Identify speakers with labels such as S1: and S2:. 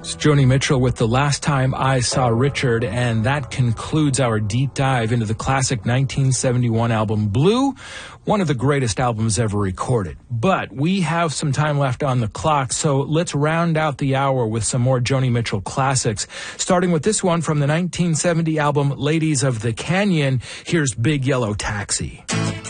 S1: It's Joni Mitchell with The Last Time I Saw Richard, and that concludes our deep dive into the classic 1971 album Blue, one of the greatest albums ever recorded. But we have some time left on the clock, so let's round out the hour with some more Joni Mitchell classics, starting with this one from the 1970 album Ladies of the Canyon. Here's Big Yellow Taxi.